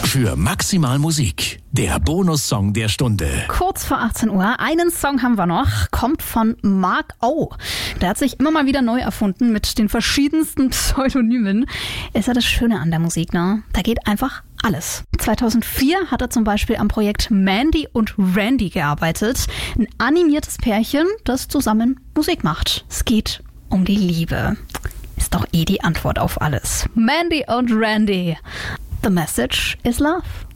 Für maximal Musik, der Bonussong der Stunde. Kurz vor 18 Uhr, einen Song haben wir noch, kommt von Mark O. Der hat sich immer mal wieder neu erfunden mit den verschiedensten Pseudonymen. Ist ja das Schöne an der Musik, ne? Da geht einfach alles. 2004 hat er zum Beispiel am Projekt Mandy und Randy gearbeitet. Ein animiertes Pärchen, das zusammen Musik macht. Es geht um die Liebe. Ist doch die Antwort auf alles. Mandy und Randy. The message is love.